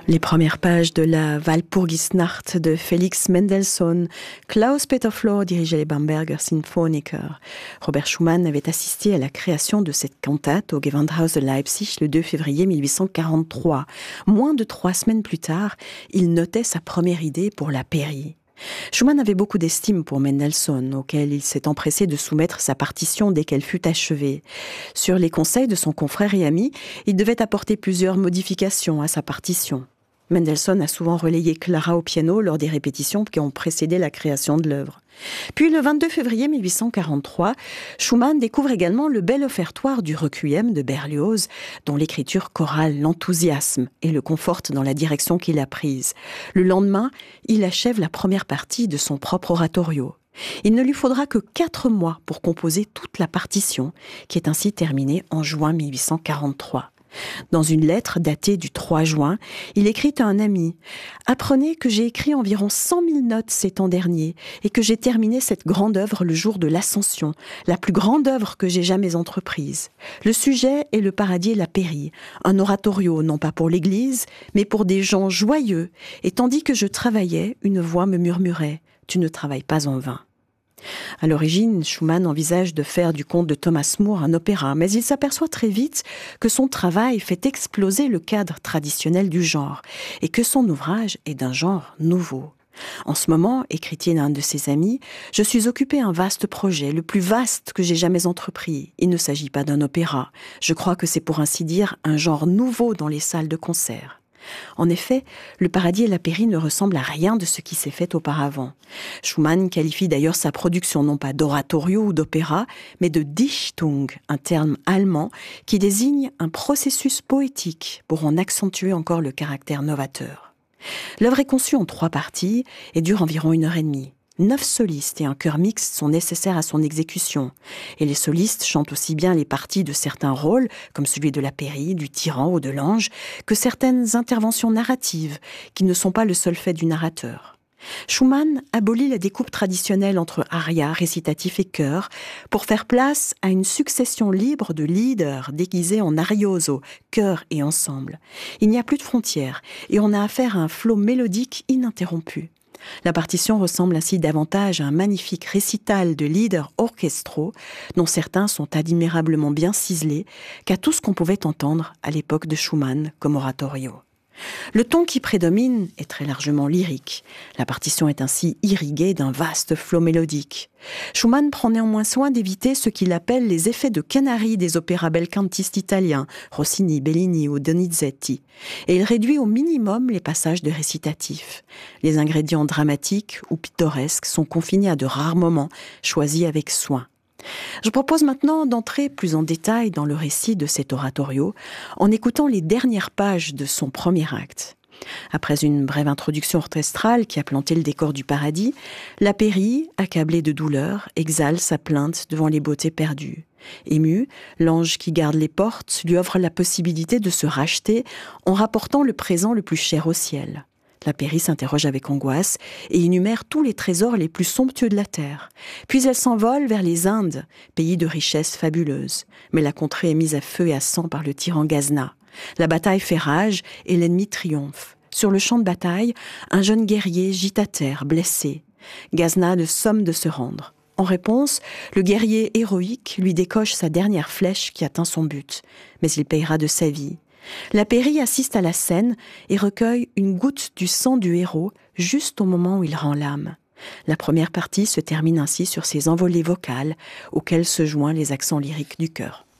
Les premières pages de la Walpurgisnacht de Felix Mendelssohn, Klaus-Peter Flohr dirigeait les Bamberger Sinfoniker. Robert Schumann avait assisté à la création de cette cantate au Gewandhaus de Leipzig le 2 février 1843. Moins de 3 semaines plus tard, il notait sa première idée pour la Pairie. Schumann avait beaucoup d'estime pour Mendelssohn, auquel il s'est empressé de soumettre sa partition dès qu'elle fut achevée. Sur les conseils de son confrère et ami, il devait apporter plusieurs modifications à sa partition. Mendelssohn a souvent relayé Clara au piano lors des répétitions qui ont précédé la création de l'œuvre. Puis le 22 février 1843, Schumann découvre également le bel offertoire du Requiem de Berlioz, dont l'écriture chorale l'enthousiasme et le conforte dans la direction qu'il a prise. Le lendemain, il achève la première partie de son propre oratorio. Il ne lui faudra que 4 mois pour composer toute la partition, qui est ainsi terminée en juin 1843. Dans une lettre datée du 3 juin, il écrit à un ami « Apprenez que j'ai écrit environ 100 000 notes ces temps derniers et que j'ai terminé cette grande œuvre le jour de l'Ascension, la plus grande œuvre que j'ai jamais entreprise. Le sujet est le paradis et la Pairie, un oratorio non pas pour l'Église, mais pour des gens joyeux, et tandis que je travaillais, une voix me murmurait « Tu ne travailles pas en vain ». À l'origine, Schumann envisage de faire du conte de Thomas Moore un opéra, mais il s'aperçoit très vite que son travail fait exploser le cadre traditionnel du genre et que son ouvrage est d'un genre nouveau. En ce moment, écrit-il à un de ses amis, je suis occupé à un vaste projet, le plus vaste que j'ai jamais entrepris. Il ne s'agit pas d'un opéra. Je crois que c'est pour ainsi dire un genre nouveau dans les salles de concert. En effet, le paradis et la Pairie ne ressemblent à rien de ce qui s'est fait auparavant. Schumann qualifie d'ailleurs sa production non pas d'oratorio ou d'opéra, mais de Dichtung, un terme allemand qui désigne un processus poétique pour en accentuer encore le caractère novateur. L'œuvre est conçue en 3 parties et dure environ 1h30. 9 solistes et un chœur mixte sont nécessaires à son exécution. Et les solistes chantent aussi bien les parties de certains rôles, comme celui de la Pairie, du tyran ou de l'ange, que certaines interventions narratives, qui ne sont pas le seul fait du narrateur. Schumann abolit la découpe traditionnelle entre aria, récitatif et chœur pour faire place à une succession libre de leaders déguisés en arioso, chœur et ensemble. Il n'y a plus de frontières et on a affaire à un flot mélodique ininterrompu. La partition ressemble ainsi davantage à un magnifique récital de leaders orchestraux, dont certains sont admirablement bien ciselés, qu'à tout ce qu'on pouvait entendre à l'époque de Schumann comme oratorio. Le ton qui prédomine est très largement lyrique. La partition est ainsi irriguée d'un vaste flot mélodique. Schumann prend néanmoins soin d'éviter ce qu'il appelle les effets de canaries des opéras belcantistes italiens, Rossini, Bellini ou Donizetti, et il réduit au minimum les passages de récitatifs. Les ingrédients dramatiques ou pittoresques sont confinés à de rares moments, choisis avec soin. Je propose maintenant d'entrer plus en détail dans le récit de cet oratorio en écoutant les dernières pages de son premier acte. Après une brève introduction orchestrale qui a planté le décor du paradis, la Pairie, accablée de douleur, exhale sa plainte devant les beautés perdues. Ému, l'ange qui garde les portes lui offre la possibilité de se racheter en rapportant le présent le plus cher au ciel. La Pairie s'interroge avec angoisse et énumère tous les trésors les plus somptueux de la terre. Puis elle s'envole vers les Indes, pays de richesses fabuleuses. Mais la contrée est mise à feu et à sang par le tyran Gazna. La bataille fait rage et l'ennemi triomphe. Sur le champ de bataille, un jeune guerrier gît à terre, blessé. Gazna le somme de se rendre. En réponse, le guerrier héroïque lui décoche sa dernière flèche qui atteint son but. Mais il payera de sa vie. La Pairie assiste à la scène et recueille une goutte du sang du héros juste au moment où il rend l'âme. La première partie se termine ainsi sur ces envolées vocales auxquelles se joignent les accents lyriques du chœur.